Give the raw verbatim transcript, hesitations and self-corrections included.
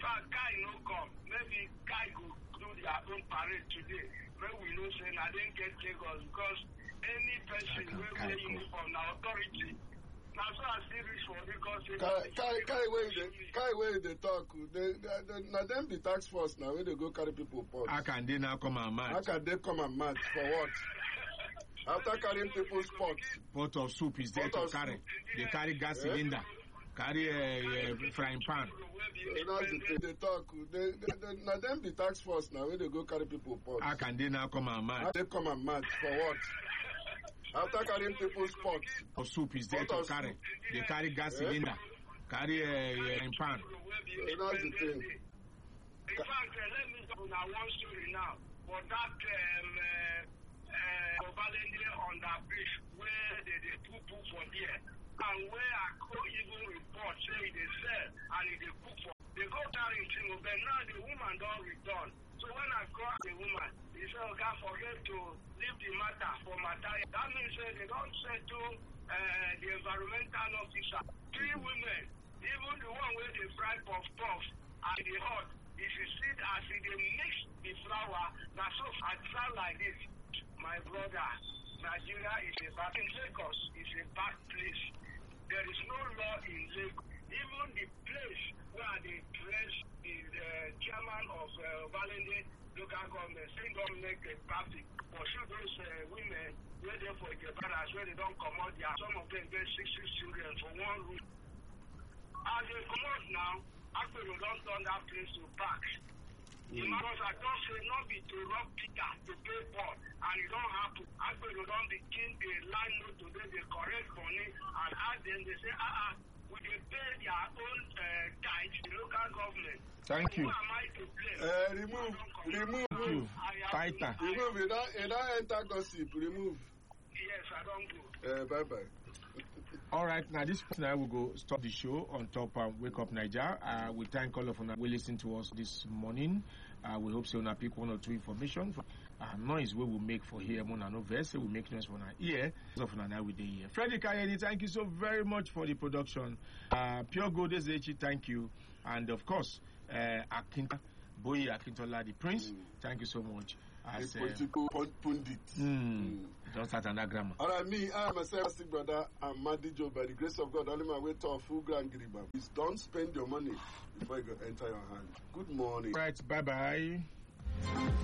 fact, Kai no come. Maybe Kai go do their own parade today. Maybe we know say I didn't get Lagos because any person will wear uniform now authority. Now so I see this for because Kai Kai where they Kai where they talk. They now them the tax force now where they go carry people pot. How can they now come and match? How can they come and match for what? After carrying people's pots. Pot of soup is there pot to carry. Soup. They carry gas yeah. cylinder, carry a, a frying pan. That's the thing. They talk. They, they, they, now them the tax force now where they go carry people pots. How can they now come and match? How they come and match for what? After carrying people's pots. Of soup is there pot to carry. Soup. They carry gas yeah. cylinder, carry a, a frying pan. That's the thing. In fact, uh, let me talk about one story now. For that um, uh, uh, on that bridge where they, they put poo for there. And where I could even report say they sell and they cook for. They go carry it, but now the woman don't return. So when I call the woman, he said, okay, forget to leave the matter for matter. That means uh, they don't settle uh, the environmental officer. Three women, even the one where they fry puff puff and the hot, if you see as they mix the flour, that's so I sound like this. My brother, Nigeria is a bad in Lagos is a bad place. There is no law in Lagos. Even the place where they dress the uh, chairman of uh, Valende local government, saying don't make a traffic. For sure those uh, women where they for the brothers where they don't come out there. Some of them get six six children for one room. As they come out now, after they don't turn that place to park. Mm. Because I don't say not be to rob Peter to pay Paul, and it don't happen. After they don't begin the line note today, they correct money, and ask them, they say, ah, ah, we they pay their own uh, tithe, the local government. Thank you. Who am I to blame? Uh, remove, remove, you. Fighter. Remove, it don't, it don't enter gossip, remove. Yes, I don't go. Uh, bye-bye. All right, now this person I will go stop the show on top of Wake Up Niger. Uh, we thank all of you who listen to us this morning. Uh, we hope so now pick one or two information. Uh, noise we will make for here, Mona no verse. We make noise for our ear. So for now we here. Freddie Kayeni, thank you so very much for the production. Uh, Pure Gold Ezechi, thank you, and of course, uh, Akinta Boye Akintola, the Prince. Mm. Thank you so much. As, the political uh, pundit. Mm. Mm. Don't start another grammar. All right, me, I am a fantastic brother. I'm Madi Joe. By the grace of God, only my way to a full grand giriba. Please don't spend your money before you go enter your hand. Good morning. Right, bye bye.